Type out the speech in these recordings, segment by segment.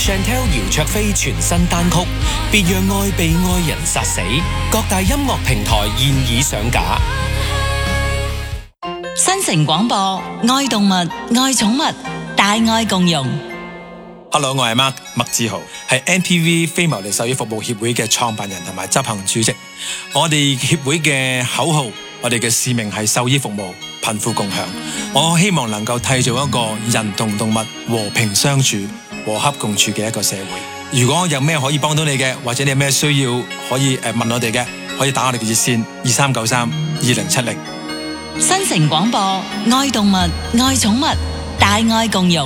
Chantelle 姚焯菲全新單曲《別讓愛被愛人殺死》，各大音樂平台現已上架。 新城廣播，愛動物，愛寵物，大愛共融。 Hello， 我係麥志豪，係 NPV 非牟利獸醫服務協會嘅創辦人同埋執行主席。我哋協會嘅口號，我哋嘅使命係獸醫服務，貧富共享。我希望能夠締造一個人同動物和平相處、和洽共處嘅一個社會。如果有咩可以幫到你嘅，或者你有咩需要可以問我哋嘅，可以打我哋嘅熱線23932070。 新城廣播，愛動物，愛寵物，大愛共融。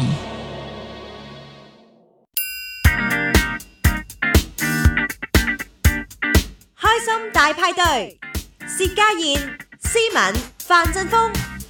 開心大派對，薛家燕、思敏、范振鋒。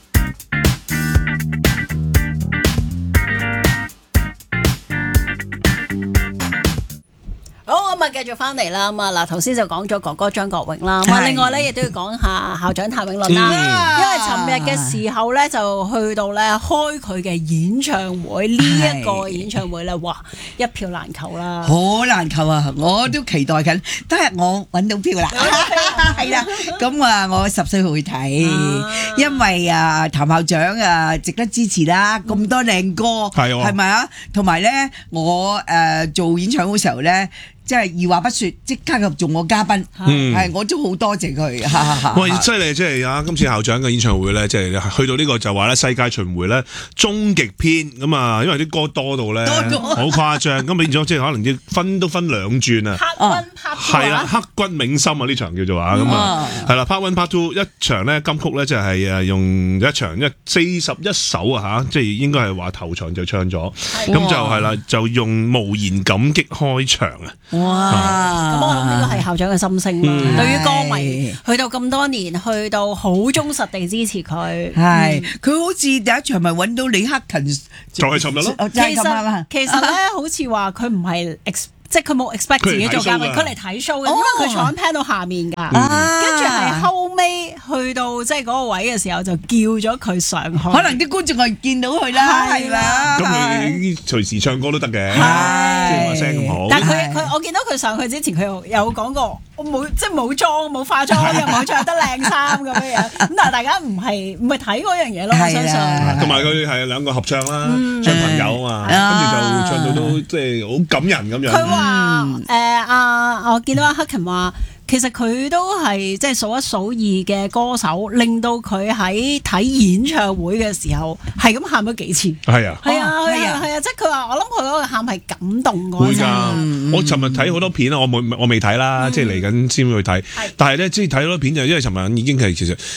好，咁啊繼續翻嚟啦。咁啊嗱，頭先就講咗哥哥張國榮啦。咁啊，另外咧亦都要講下校長譚詠麟啦。因為尋日嘅時候咧，就去到咧開佢嘅演唱會，呢一個演唱會咧，哇，一票難求啦， 好難求啊！我都期待緊，當日我揾到票啦，係啦。咁啊，我14號去睇，因為啊譚校長啊值得支持啦，咁多靚歌，係咪啊？同埋咧，我做演唱會嘅時候咧。即係二話不說，即刻就做我嘉賓，係我都好多謝佢。 喂，犀利！即係啊，今次校長嘅演唱會咧，即係去到呢個就話咧世界巡迴咧終極篇咁啊，因為啲歌多到咧好誇張，咁變咗即係可能要分兩轉啊。 刻骨Part 2 係啦，刻骨銘心啊！呢場叫做啊，咁啊係啦 ，Part 1、Part 2一場咧金曲咧就係用一場41首啊嚇，即係應該係話頭場就唱咗，咁就係啦，就用無言感激開場啊！ 哇！咁我諗呢個係校長嘅心聲啦。對於歌迷，去到咁多年，去到好忠實地支持佢。 係佢好似第一場咪揾到李克勤， 就係尋日咯。 其實咧，好似話佢唔係即係佢冇 expect 自己做嘉賓，佢嚟睇 show 嘅，因為佢坐喺 panel 下面㗎。跟住係後尾去到即係嗰個位嘅時候，就叫咗佢上去。 可能啲觀眾係見到佢啦，係啦。 咁佢隨時唱歌都得嘅，即係把聲咁好。 但係佢我見到佢上去之前，佢有講過，我冇即係冇妝冇化妝，又冇着得靚衫咁樣。咁但係大家唔係睇嗰樣嘢咯，我相信。 同埋佢係兩個合唱啦，唱朋友啊嘛，跟住就唱到都即係好感人咁樣。 我見到阿克勤話，其實佢都係即係數一數二嘅歌手，令到佢喺睇演唱會嘅時候係咁喊咗幾次。係啊，係啊，即係佢話，我諗佢嗰個喊係感動嗰陣。會㗎， 我尋日睇好多片啊，我未睇啦，即係嚟緊先去睇。但係咧，即係睇好多片就因為尋日已經係其實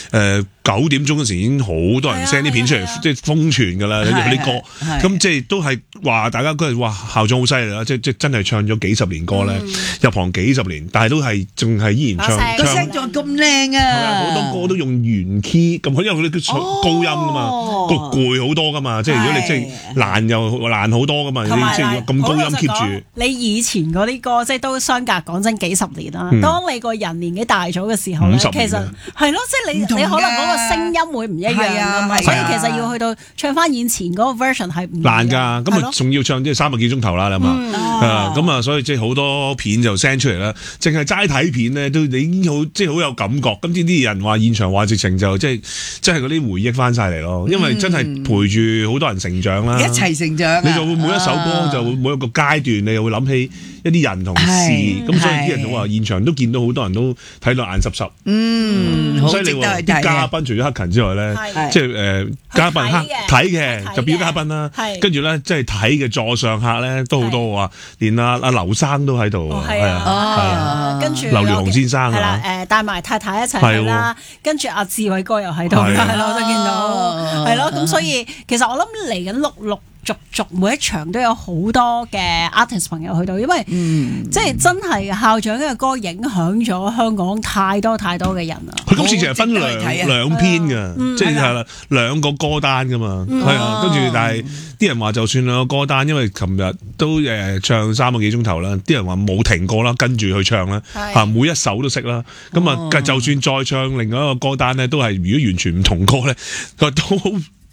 9點鐘嗰時已經好多人 send 啲片出嚟，即係瘋傳㗎啦，佢啲歌。咁即係都係話大家嗰日哇校長好犀利啦，即係真係唱咗幾十年歌咧，入行幾十年，但係都係仲係依然唱。 個聲仲咁靚啊！ 好多歌都用原 key 咁，因為佢哋高音㗎嘛，攰好多㗎嘛。即係如果你即係難又難好多㗎嘛，你即係咁高音 keep 住。 你以前嗰啲歌即係都相隔講真幾十年啦。當你個人年紀大咗嘅時候咧，其實係咯，即係你可能嗰個聲音會唔一樣㗎嘛，所以其實要去到唱翻以前嗰個 version 係唔難㗎。咁啊，仲要唱即係3個幾鐘頭啦，你嘛咁啊，所以即係好多片就 send 出嚟啦。淨係齋睇片咧，都你已經好即係好有感覺。咁啲人話現場話直情就即係嗰啲回憶翻晒嚟咯。因為真係陪住好多人成長啦， 一齊成長。 你就會每一首歌就會每一個階段，你又會諗起一啲人同事。咁所以啲人都話現場都見到好多人都睇到眼濕濕。所以你話啲嘉賓除咗克勤之外咧，即係嘉賓睇嘅就表嘉賓啦。跟住咧即係睇嘅座上客咧都好多啊，連阿劉生都喺度。係啊， 跟住劉鑾雄先生係啦，帶埋太太一齊去啦。跟住阿志偉哥又喺度，係咯，我都見到。係咯，咁所以其實我諗嚟緊陸續每一場都有好多嘅 artist 朋友去到，因為即係真係校長嘅歌影響咗香港太多嘅人啦。 佢今次其實分兩篇㗎，即係啦兩個歌單㗎嘛，係啊。跟住但係啲人話就算兩個歌單，因為琴日都唱3個幾鐘頭啦，啲人話冇停過啦，跟住去唱啦，嚇每一首都識啦。咁啊，就算再唱另外一個歌單咧，都係如果完全唔同歌咧，佢都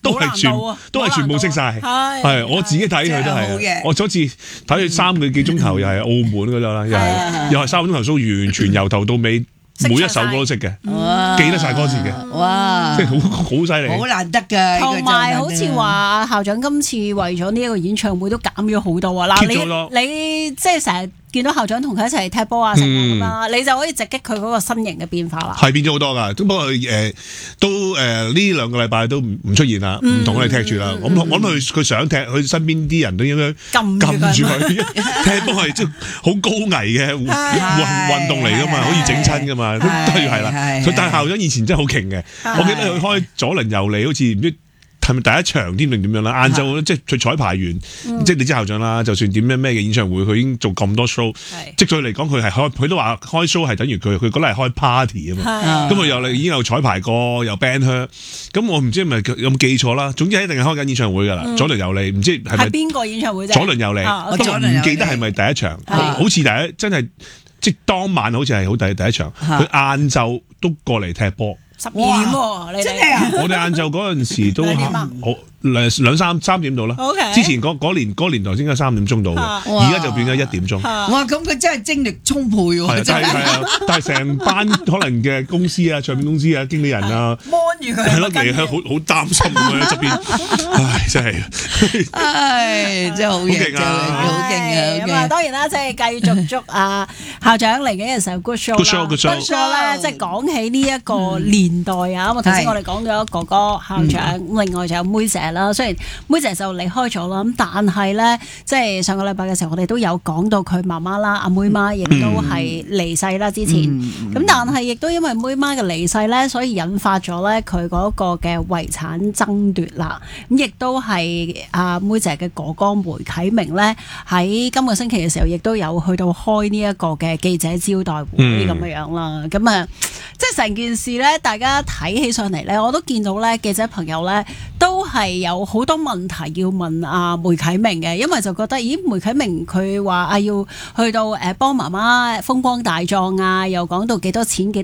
都係全部識晒。係我自己睇佢都係。我嗰次睇佢3個幾鐘頭，又係澳門嗰度啦，又係3個鐘頭 show，完全由頭到尾。每一首歌都識嘅，記得晒歌詞嘅，哇！即係好犀利， 好難得㗎。 同埋好似話校長今次為咗呢一個演唱會都減咗好多啊！嗱，你即係成日見到校長同佢一齊踢波啊，成咁啦，你就可以直擊佢嗰個身形嘅變化啦。 係變咗好多㗎，不過都呢2個禮拜都唔出現啦，唔同我哋踢住啦。我諗佢想踢，佢身邊啲人都應該撳住佢。踢波係即係好高危嘅運動嚟㗎嘛，好易整親㗎嘛。都係啦，佢但係校長以前真係好勁嘅，我記得佢開左鄰右里，好似唔知係咪第一場添定點樣啦？晏晝即係佢彩排完，即係你知校長啦，就算點樣咩嘅演唱會，佢已經做咁多 show，即係佢嚟講，佢都話開 show 係等於佢覺得係開 party 啊嘛。咁佢已經有彩排過，又 band 靴，咁我唔知係咪有冇記錯啦。總之一定係開緊演唱會㗎啦，左鄰右里，唔知係咪邊個演唱會啫？ 左鄰右里，不過唔記得係咪第一場，好似真係。即係當晚好似係好第一場，佢晏晝都過嚟踢波 ，12點喎， 真係啊！ 我哋晏晝嗰陣時都2-3點到啦。之前嗰年代先係3點鐘到嘅，而家就變咗1點鐘。 哇！咁佢真係精力充沛喎，真係。 但係成班可能嘅公司啊、唱片公司啊、經理人啊， 望住佢， 係咯，嚟香好擔心咁樣喺側邊。唉，真係， 真係好勁啊！好勁啊！ 咁啊，當然啦，即係繼續祝校長嚟緊嘅時候 good show 啦。good show 咧，即係講起呢一個年代啊，咁啊頭先我哋講咗哥哥校長，另外就有妹姐啦。雖然妹姐就離開咗啦，咁但係咧，即係上個禮拜嘅時候，我哋都有講到佢媽媽啦，阿妹媽亦都係離世啦。之前咁，但係亦都因為妹媽嘅離世咧，所以引發咗咧佢嗰個嘅遺產爭奪啦。咁亦都係阿妹姐嘅哥哥梅啟明咧，喺今個星期嘅時候，亦都有去到開呢一個嘅記者招待會咁樣啦。咁啊，即係成件事咧，大家睇起上嚟咧，我都見到咧記者朋友咧都係有好多問題要問阿梅啟明嘅，因為就覺得，咦，梅啟明佢話要去到幫媽媽風光大葬啊，又講到幾多錢幾